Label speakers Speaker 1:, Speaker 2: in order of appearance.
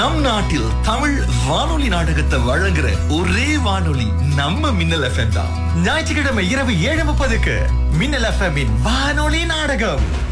Speaker 1: நம் நாட்டில் தமிழ் வானொலி நாடகத்தை வழங்குற ஒரே வானொலி நம்ம மின்னல் எஃப்எம் தான். ஞாயிற்றுக்கிழமை இரவு 7:30க்கு மின்னல் எஃப்எம் வானொலி நாடகம்.